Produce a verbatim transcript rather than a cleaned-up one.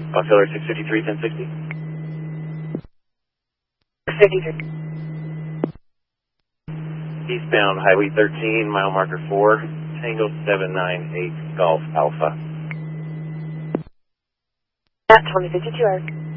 Auxiliary six fifty-three, ten sixty. fifty-three. Eastbound Highway thirteen, mile marker four, Tango seven nine eight Golf Alpha. At twenty fifty-two hours.